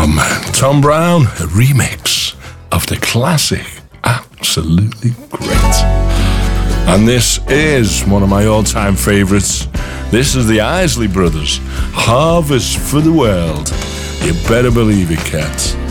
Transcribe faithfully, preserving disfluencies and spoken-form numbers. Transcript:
from Tom Brown, a remix of the classic Absolutely Great. And this is one of my all-time favorites. This is the Isley Brothers, Harvest for the World. You better believe it, cats.